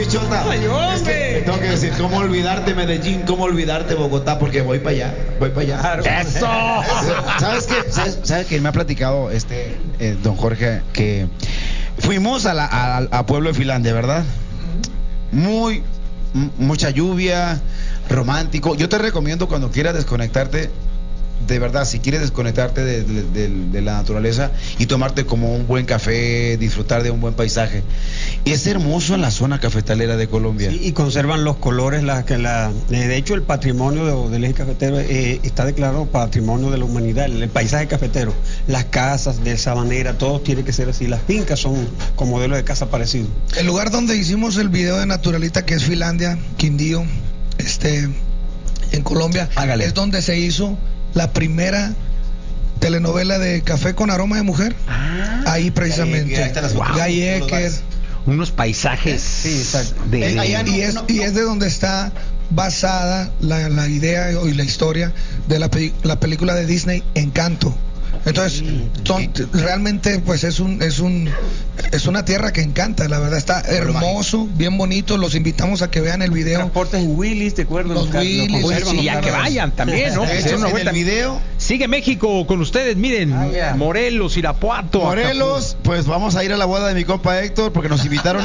bichota. Ay, hombre. Es que tengo que decir, ¿cómo olvidarte Medellín? ¿Cómo olvidarte Bogotá? Porque voy para allá, ¡Eso! ¿Sabes qué? ¿Sabes qué? Me ha platicado don Jorge que fuimos a Pueblo de Finlandia, ¿verdad? Mucha lluvia, romántico. Yo te recomiendo cuando quieras desconectarte, de verdad, si quieres desconectarte de la naturaleza y tomarte como un buen café, disfrutar de un buen paisaje. Y es hermoso en la zona cafetalera de Colombia. Sí, y conservan los colores, de hecho el patrimonio del eje cafetero está declarado patrimonio de la humanidad, el paisaje cafetero, las casas de Sabanera, todo tiene que ser así, las fincas son con modelos de casa parecidos. El lugar donde hicimos el video de Naturalista, que es Finlandia, Quindío, en Colombia, Hágale. es donde se hizo la primera telenovela de Café con Aroma de Mujer. Ahí precisamente. Ahí están las fotos. Guy Ecker. Unos paisajes. Sí, exacto. Y es de donde está basada la idea y la historia de la película de Disney Encanto. Entonces, realmente pues es una tierra que encanta, la verdad está hermoso, bien bonito. Los invitamos a que vean el video. Transportes en Willis, ¿te acuerdas? Los Willys, conservan, Y a que vayan también, ¿no? De hecho, Una en vuelta. el video, Sigue México con ustedes, miren, Morelos, Irapuato, Morelos, pues vamos a ir a la boda de mi compa Héctor porque nos invitaron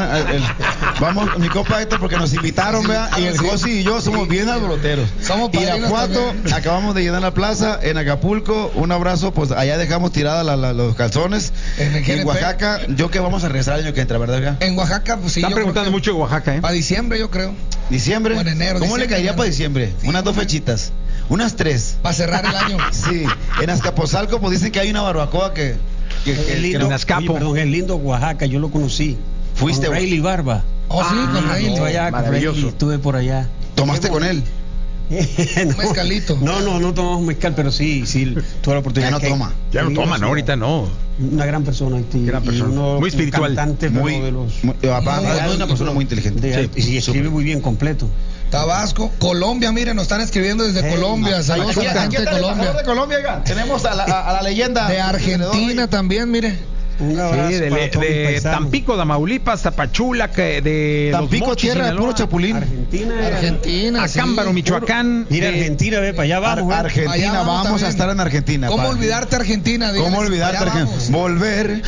mi compa Héctor porque nos invitaron, vea, y el Josi y yo somos bien alboroteros. Somos padrinos Irapuato, también. acabamos de llenar la plaza, en Acapulco, un abrazo, pues allá dejamos tiradas los calzones. En el Y en GNP. Oaxaca, yo que vamos a regresar el año que entra, ¿verdad? Vea? En Oaxaca, pues sí. Están yo preguntando creo que mucho de Oaxaca, ¿eh? para diciembre, yo creo. Diciembre. O en enero, ¿Cómo le diciembre, caería enero. para diciembre? Sí, Unas 2 hombre. fechitas. Unas 3. Para cerrar el año. Sí. En Azcapotzalco, pues dicen que hay una barbacoa que Es lindo, en Azcapo. oye, perdón, es lindo Oaxaca, yo lo conocí. Fuiste, con Rayleigh Barba. Oh, sí, con Rayleigh. Estuve allá con maravilloso. Rayleigh, estuve por allá. tomaste con él. No. Mezcalito. No tomamos mezcal, pero sí, tuve la oportunidad. Ya no toma. Ya no toman, ¿no? Ahorita no. Una gran persona. Gran persona. Muy espiritual. Un cantante, pero de los... Es una persona muy inteligente. y escribe muy bien, completo. Tabasco, Colombia, miren, nos están escribiendo desde Colombia. Saludos a la gente de Colombia. De Colombia, oiga. Tenemos a la leyenda. De Argentina también, mire. Un abrazo Sí, para todos mis de paisanos. Tampico, Tamaulipas, Tapachula, de Tampico, Los Mochis, tierra de Sinaloa, puro chapulín. Argentina. Acámbaro, sí. Michoacán. Mira, de- Argentina, ve, para allá vamos. Argentina, Allá vamos vamos a también. estar en Argentina. ¿Cómo padre. olvidarte Argentina? Dígales, ¿Cómo olvidarte allá Argentina? vamos. Volver